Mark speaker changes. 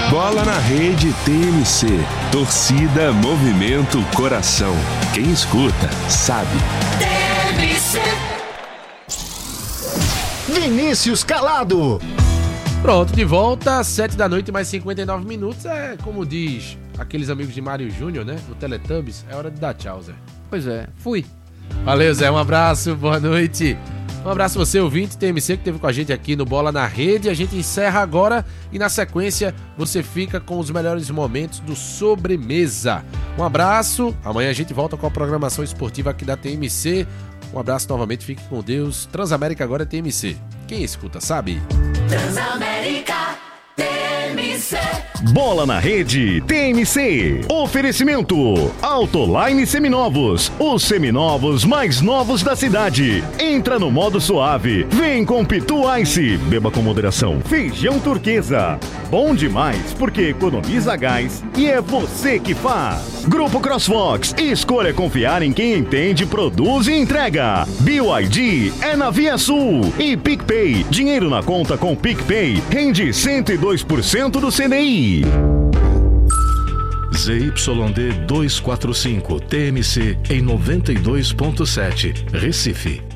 Speaker 1: Bola na Rede TMC. Torcida, movimento, coração. Quem escuta, sabe.
Speaker 2: TMC.
Speaker 3: Vinícius Calado.
Speaker 4: Pronto, de volta, 7 da noite, mais 59 minutos. É como diz aqueles amigos de Mário Júnior, né? O Teletubbies. É hora de dar tchau, Zé.
Speaker 5: Pois é, fui.
Speaker 4: Valeu, Zé. Um abraço, boa noite. Um abraço você, ouvinte TMC, que esteve com a gente aqui no Bola na Rede. A gente encerra agora e na sequência você fica com os melhores momentos do Sobremesa. Um abraço. Amanhã a gente volta com a programação esportiva aqui da TMC. Um abraço novamente, fique com Deus. Transamérica agora é TMC. Quem escuta sabe.
Speaker 2: Transamérica TMC.
Speaker 6: Bola na Rede TMC. Oferecimento Autoline Seminovos. Os seminovos mais novos da cidade. Entra no modo suave. Vem com Pitu Ice. Beba com moderação. Feijão Turquesa. Bom demais porque economiza gás e é você que faz. Grupo CrossFox. Escolha confiar em quem entende, produz e entrega. BYD é na Via Sul. E PicPay. Dinheiro na conta com PicPay rende 102% do CDI.
Speaker 7: ZYD 245 TMC em 92.7 Recife.